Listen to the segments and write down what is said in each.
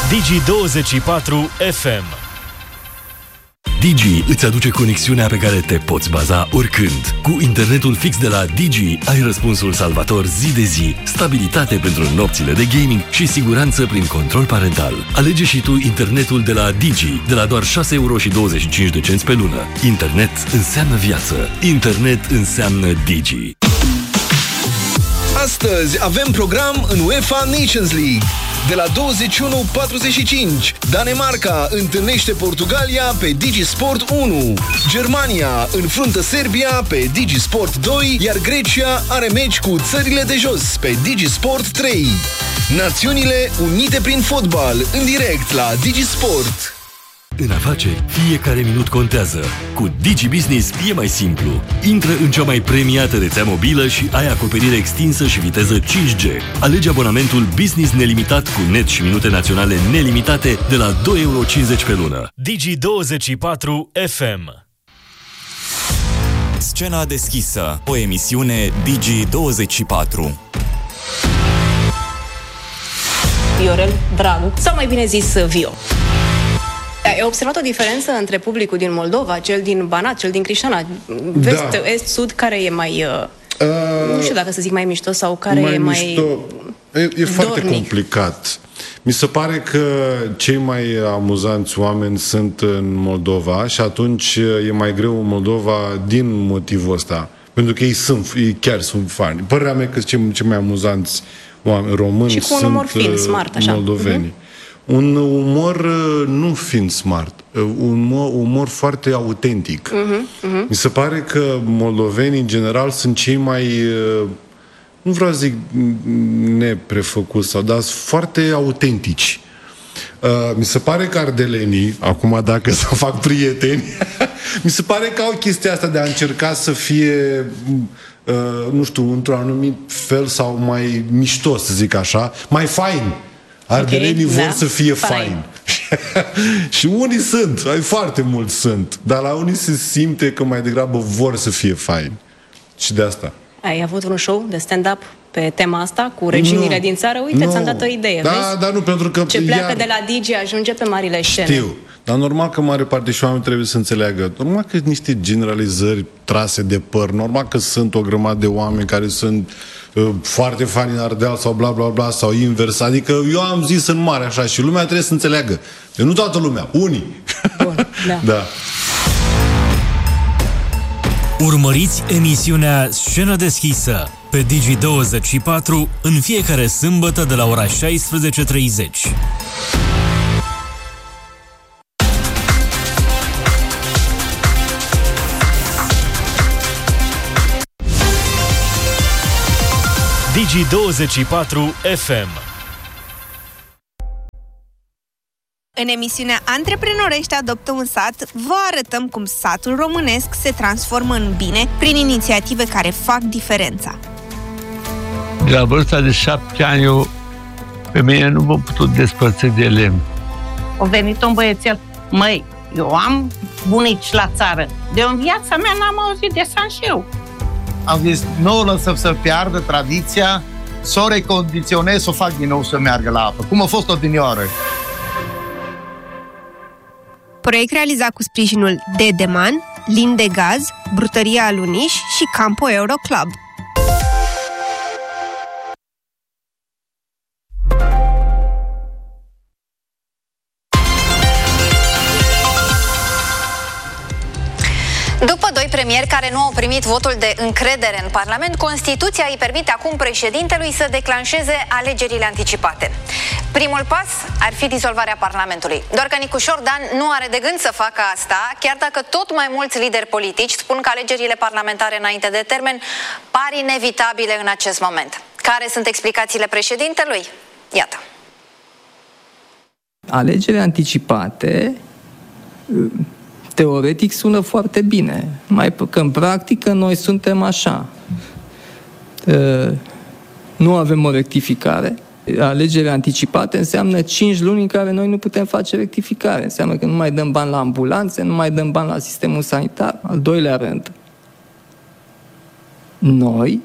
Digi24 FM. Digi îți aduce conexiunea pe care te poți baza oricând. Cu internetul fix de la Digi ai răspunsul salvator zi de zi, stabilitate pentru nopțile de gaming și siguranță prin control parental. Alege și tu internetul de la Digi, de la doar 6,25 € pe lună. Internet înseamnă viață. Internet înseamnă Digi. Astăzi avem program în UEFA Nations League. De la 21:45, Danemarca întâlnește Portugalia pe Digisport 1. Germania înfruntă Serbia pe Digisport 2, iar Grecia are meci cu țările de jos pe Digisport 3. Națiunile unite prin fotbal, în direct la Digisport. În afaceri, fiecare minut contează. Cu Digi Business e mai simplu. Intră în cea mai premiată rețea mobilă și ai acoperire extinsă și viteză 5G. Alege abonamentul Business nelimitat cu net și minute naționale nelimitate de la 2,50 € pe lună. Digi24 FM. Scena deschisă, o emisiune Digi24. Viorel Dragu, sau mai bine zis Vio. Ai observat o diferență între publicul din Moldova, cel din Banat, cel din Crișana? Vest, est, sud, care e mai... nu știu dacă să zic mai mișto sau care e mai... E foarte complicat. Mi se pare că cei mai amuzanți oameni sunt în Moldova și atunci e mai greu în Moldova din motivul ăsta. Pentru că ei chiar sunt fani. Părerea mea că cei mai amuzanți oameni români și cu un umor fin, smart, așa. Moldoveni. Un umor nu fiind smart, un umor foarte autentic. Mi se pare că moldovenii, în general, sunt cei mai, nu vreau să zic neprefăcuți, dar sunt foarte autentici. Mi se pare că ardelenii, acum dacă să fac prieteni, mi se pare că au chestia asta de a încerca să fie, nu știu, într-un anumit fel sau mai mișto, să zic așa, mai fain. Ardelenii vor să fie fain. Și unii sunt, foarte mulți sunt, dar la unii se simte că mai degrabă vor să fie fain. Și de asta. Ai avut un show de stand-up pe tema asta cu reginile din țară? Uite, ți-am dat o idee, da, vezi? Dar nu, pentru că ce pleacă de la Digi ajunge pe marile scene. Știu, dar normal că mare parte și oameni trebuie să înțeleagă. Normal că niște generalizări trase de păr, normal că sunt o grămadă de oameni care sunt foarte fani în Ardeal sau bla bla bla sau invers. Adică eu am zis în mare așa și lumea trebuie să înțeleagă. Nu toată lumea, unii. Bun, da. Da. Urmăriți emisiunea Scenă deschisă pe Digi24 în fiecare sâmbătă de la ora 16:30. Digi24 FM. În emisiunea Antreprenorești adoptă un sat, vă arătăm cum satul românesc se transformă în bine prin inițiative care fac diferența. De la vârsta de 7 ani, eu, pe mine nu m-am putut despărți de lemn. A venit un băiețel, măi, eu am bunici la țară, de în viața mea n-am auzit de Sanșeu. Am zis, nu o lăsăm să piardă tradiția, să o recondiționez, să o fac din nou să meargă la apă, cum a fost odinioară. Proiect realizat cu sprijinul Dedeman, Lin de Gaz, Brutăria Aluniș și Campo Euro Club. După doi premieri care nu au primit votul de încredere în Parlament, Constituția îi permite acum președintelui să declanșeze alegerile anticipate. Primul pas ar fi dizolvarea Parlamentului. Doar că Nicușor Dan nu are de gând să facă asta, chiar dacă tot mai mulți lideri politici spun că alegerile parlamentare înainte de termen par inevitabile în acest moment. Care sunt explicațiile președintelui? Iată. Alegerile anticipate teoretic sună foarte bine, mai că în practică noi suntem așa. Nu avem o rectificare. Alegerile anticipate înseamnă 5 luni în care noi nu putem face rectificare. Înseamnă că nu mai dăm bani la ambulanțe, nu mai dăm bani la sistemul sanitar. Al doilea rând, noi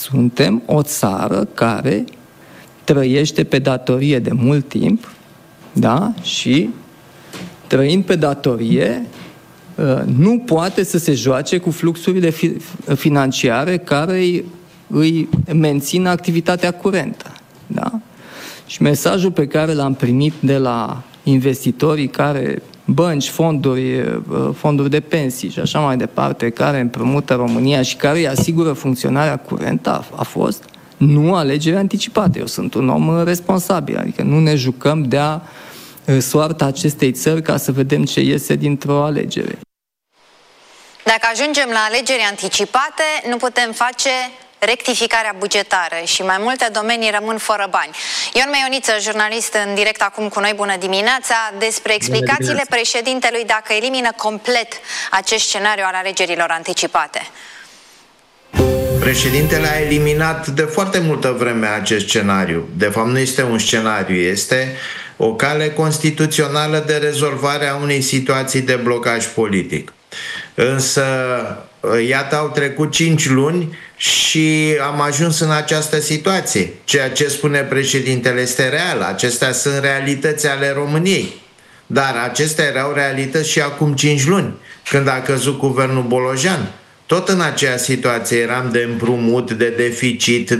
suntem o țară care trăiește pe datorie de mult timp Da? Și trăind pe datorie, nu poate să se joace cu fluxurile financiare care îi mențin activitatea curentă. Da? Și mesajul pe care l-am primit de la investitorii care, bănci, fonduri de pensii și așa mai departe, care împrumută România și care îi asigură funcționarea curentă, a fost nu alegeri anticipate. Eu sunt un om responsabil, adică nu ne jucăm de-a soarta acestei țări ca să vedem ce iese dintr-o alegere. Dacă ajungem la alegeri anticipate, nu putem face rectificarea bugetară și mai multe domenii rămân fără bani. Ion Meioniță, jurnalist în direct acum cu noi, bună dimineața, despre explicațiile președintelui dacă elimină complet acest scenariu al alegerilor anticipate. Președintele a eliminat de foarte multă vreme acest scenariu. De fapt, nu este un scenariu, este o cale constituțională de rezolvare a unei situații de blocaj politic. Însă, iată, au trecut 5 luni și am ajuns în această situație. Ceea ce spune președintele este real. Acestea sunt realități ale României. Dar acestea erau realități și acum 5 luni, când a căzut guvernul Bolojan. Tot în aceea situație eram de împrumut, de deficit,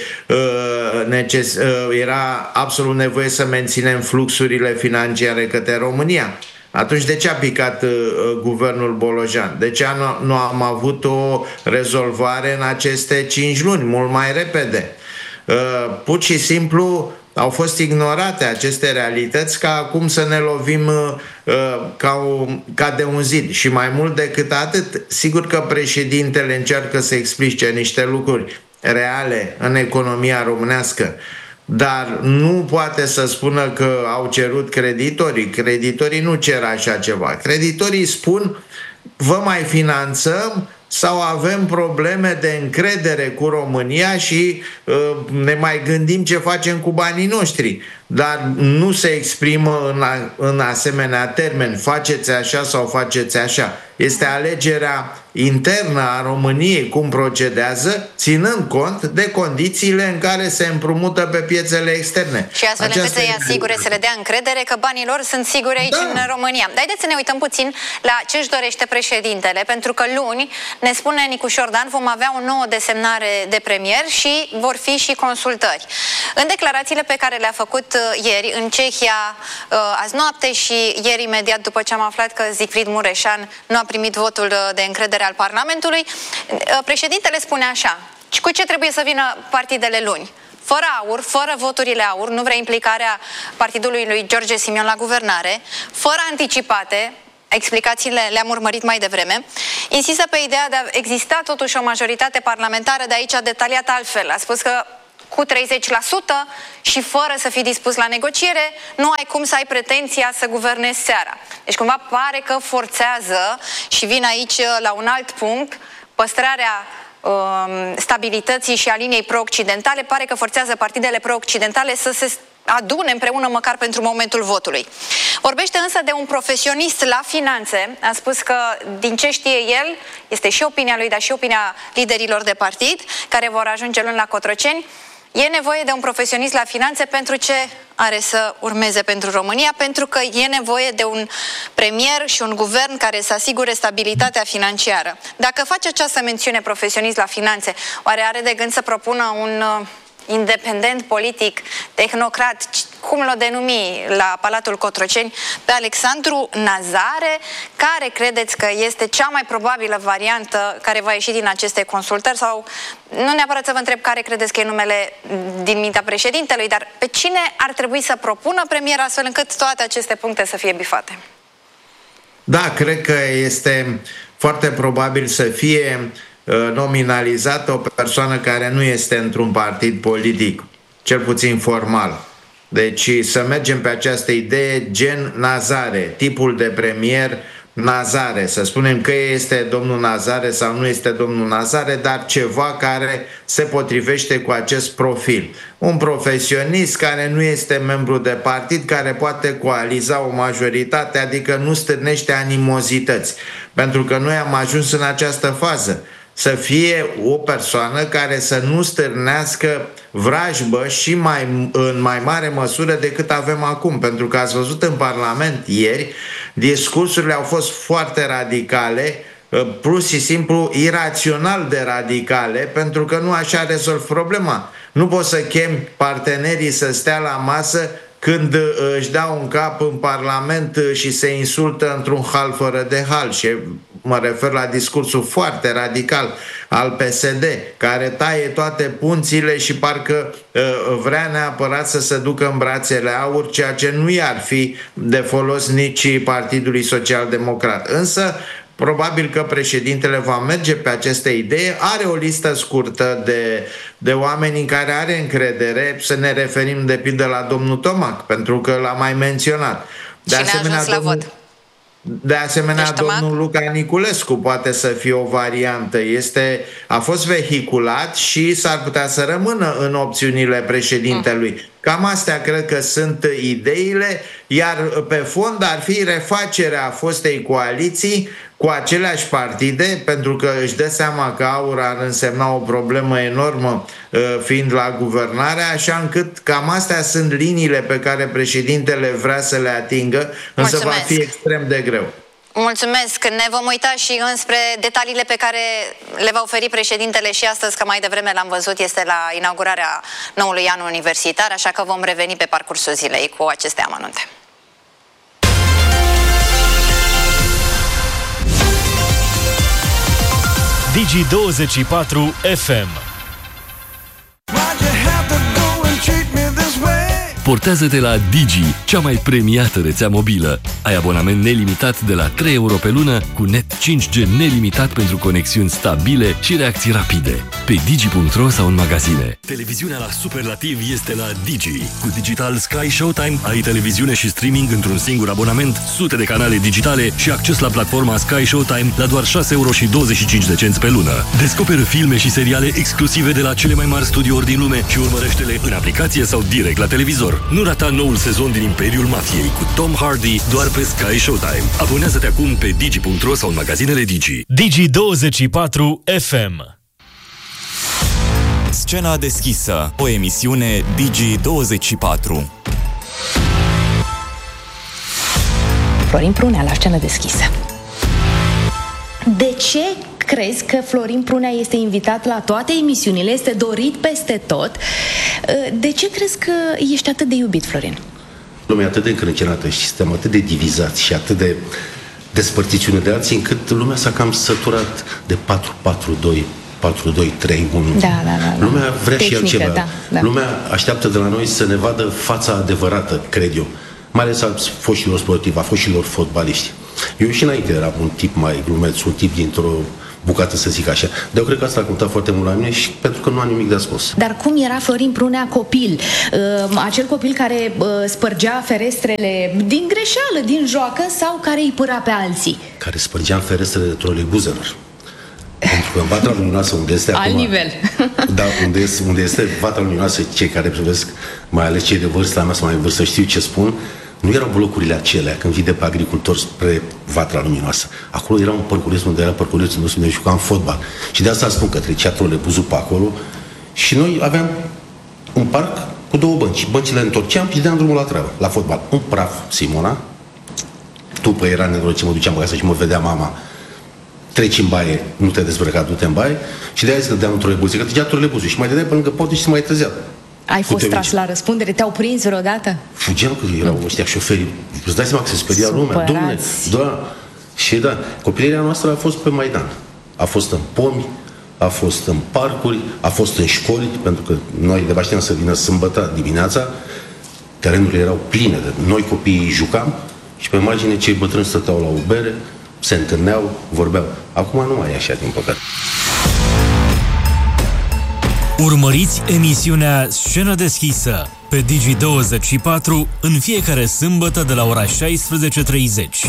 era absolut nevoie să menținem fluxurile financiare către România. Atunci de ce a picat guvernul Bolojan? De ce nu am avut o rezolvare în aceste 5 luni, mult mai repede? Pur și simplu au fost ignorate aceste realități ca acum să ne lovim ca de un zid. Și mai mult decât atât, sigur că președintele încearcă să explice niște lucruri reale în economia românească, dar nu poate să spună că au cerut creditorii. Creditorii nu cer așa ceva. Creditorii spun: vă mai finanțăm sau avem probleme de încredere cu România și ne mai gândim ce facem cu banii noștri. Dar nu se exprimă în asemenea termeni: faceți așa sau faceți așa. Este alegerea internă a României cum procedează, ținând cont de condițiile în care se împrumută pe piețele externe. Și astfel încât să-i asigure, să le dea încredere că banii lor sunt siguri aici în România. Dar haideți să ne uităm puțin la ce își dorește președintele, pentru că luni, ne spune Nicu Șordan, vom avea o nouă desemnare de premier și vor fi și consultări. În declarațiile pe care le-a făcut ieri în Cehia azi noapte și ieri imediat după ce am aflat că Siegfried Mureșan nu a primit votul de încredere al Parlamentului, președintele spune așa: și cu ce trebuie să vină partidele luni? Fără aur, fără voturile aur, nu vrea implicarea partidului lui George Simion la guvernare, fără anticipate, explicațiile le-am urmărit mai devreme, insistă pe ideea de a exista totuși o majoritate parlamentară, de aici a detaliat altfel. A spus că cu 30% și fără să fii dispus la negociere, nu ai cum să ai pretenția să guvernezi seara. Deci cumva pare că forțează și vin aici la un alt punct, păstrarea stabilității și a liniei pro-occidentale, pare că forțează partidele pro-occidentale să se adune împreună măcar pentru momentul votului. Vorbește însă de un profesionist la finanțe, a spus că din ce știe el, este și opinia lui, dar și opinia liderilor de partid, care vor ajunge luni la Cotroceni, e nevoie de un profesionist la finanțe pentru ce are să urmeze pentru România, pentru că e nevoie de un premier și un guvern care să asigure stabilitatea financiară. Dacă face această mențiune profesionist la finanțe, oare are de gând să propună un independent politic, tehnocrat, cum l-o denumi la Palatul Cotroceni, pe Alexandru Nazare? Care credeți că este cea mai probabilă variantă care va ieși din aceste consultări? Sau nu neapărat să vă întreb care credeți că e numele din mintea președintelui, dar pe cine ar trebui să propună premier astfel încât toate aceste puncte să fie bifate? Da, cred că este foarte probabil să fie nominalizată o persoană care nu este într-un partid politic, cel puțin formal. Deci să mergem pe această idee gen Nazare, tipul de premier Nazare, să spunem că este domnul Nazare sau nu este domnul Nazare, dar ceva care se potrivește cu acest profil. Un profesionist care nu este membru de partid, care poate coaliza o majoritate, adică nu stârnește animozități. Pentru că noi am ajuns în această fază. să fie o persoană care să nu stârnească vrajbă și în mai mare măsură decât avem acum. Pentru că ați văzut în Parlament ieri, discursurile au fost foarte radicale, pur și simplu irațional de radicale, pentru că nu așa rezolvi problema. Nu poți să chemi partenerii să stea la masă când își dau un cap în Parlament și se insultă într-un hal fără de hal. Și mă refer la discursul foarte radical al PSD, care taie toate punțile și parcă vrea neapărat să se ducă în brațele aur, ceea ce nu i-ar fi de folos nici Partidului Social Democrat. Însă probabil că președintele va merge pe aceste idei, are o listă scurtă de oameni în care are încredere, să ne referim de pildă la domnul Tomac, pentru că l-a mai menționat. De asemenea, domnul Luca Niculescu poate să fie o variantă. A fost vehiculat și s-ar putea să rămână în opțiunile președintelui. Cam astea cred că sunt ideile, iar pe fond ar fi refacerea fostei coaliții cu aceleași partide, pentru că își dă seama că AUR ar însemna o problemă enormă fiind la guvernare, așa încât cam astea sunt liniile pe care președintele vrea să le atingă, însă va fi extrem de greu. Mulțumesc! Ne vom uita și înspre detaliile pe care le va oferi președintele și astăzi, că mai devreme l-am văzut, este la inaugurarea noului an universitar, așa că vom reveni pe parcursul zilei cu aceste amănunte. Digi24 FM. Portează-te la Digi, cea mai premiată rețea mobilă. Ai abonament nelimitat de la 3 euro pe lună, cu net 5G nelimitat pentru conexiuni stabile și reacții rapide. Pe Digi.ro sau în magazine. Televiziunea la superlativ este la Digi. Cu Digital Sky Showtime ai televiziune și streaming într-un singur abonament, sute de canale digitale și acces la platforma Sky Showtime la doar 6,25 euro pe lună. Descoperă filme și seriale exclusive de la cele mai mari studiouri din lume și urmărește-le în aplicație sau direct la televizor. Nu rata noul sezon din Imperiul Mafiei cu Tom Hardy doar pe Sky Showtime. Abonează-te acum pe Digi.ro sau în magazinele Digi. Digi24 FM. Scena deschisă, o emisiune Digi24. Florin Prunea la Scenă deschisă. De ce crezi că Florin Prunea este invitat la toate emisiunile, este dorit peste tot? De ce crezi că ești atât de iubit, Florin? Lumea e atât de încrâncenată și suntem atât de divizați și atât de despărțiți unii de alții, încât lumea s-a cam săturat de 4-4-2, 4-2-3-1. Da. Lumea vrea tehnică, și altceva. Da. Lumea așteaptă de la noi să ne vadă fața adevărată, cred eu. Mai ales a foștilor sportivi, a foștilor fotbaliști. Eu și înainte eram un tip mai glumeț, un tip dintr-o bucată, să zic așa. Dar eu cred că asta a contat foarte mult la mine și pentru că nu am nimic de spus. Dar cum era Florin Prunea copil? Acel copil care spărgea ferestrele din greșeală, din joacă, sau care îi pâra pe alții? Care spărgea ferestrele de troleibuzelor. Pentru că în Vatra Luminoasă, unde este acum... Alt nivel. Da, unde este Vatra Luminoasă, cei care privesc, mai ales cei de vârsta mea sau mai în vârstă, știu ce spun, nu erau blocurile acelea când vii de pe agricultori spre Vatra Luminoasă. Acolo era un parcurs unde era parcursul nostru, unde jucam fotbal. Și de asta spun că trecea trolebuzul pe acolo și noi aveam un parc cu două bănci. Băncile întorceam și dădeam drumul la treabă, la fotbal. Un praf, Simona, după era nenorocit, mă duceam acasă și mă vedea mama, treci în baie, nu te dezbrăca, du-te în baie, și de-aia zic că dădeam un trolebuz, că trecea trolebuzul și mai dădeai pe lângă poate și se mai trezea. Ai fost tras la răspundere? Te-au prins vreodată? Fugeam că erau ăștia șoferii. Îți dai seama că se speria lumea. Dom'le, da. Și da, copilăria noastră a fost pe Maidan. A fost în pomi, a fost în parcuri, a fost în școli, pentru că noi de știam să vină sâmbătă dimineața, terenurile erau pline de noi copiii jucam și pe margine cei bătrâni stăteau la o bere, se întâlneau, vorbeau. Acum nu mai e așa, din păcate. Urmăriți emisiunea Scenă deschisă pe Digi24 în fiecare sâmbătă de la ora 16:30.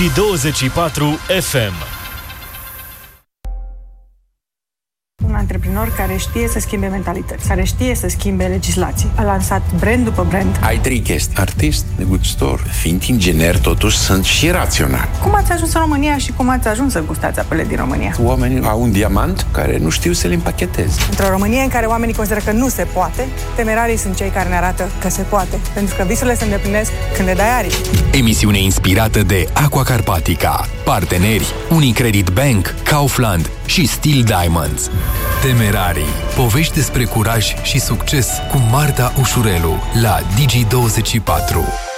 Digi24 FM. Un antreprenor antreprenor care știe să schimbe mentalități, care știe să schimbe legislații. A lansat brand după brand. Ai 3 chestii. Artist, negustor, fiind inginer, totuși sunt și rațional. Cum ați ajuns în România și cum ați ajuns să gustați apele din România? Oamenii au un diamant care nu știu să-l împacheteze. Într-o Românie în care oamenii consideră că nu se poate, temerarii sunt cei care ne arată că se poate. Pentru că visurile se îndeplinesc când le dai aripi. Emisiune inspirată de Aqua Carpatica. Parteneri Unicredit Bank, Kaufland și Steel Diamonds. Temerarii. Povești despre curaj și succes cu Marta Ușurelu la Digi24.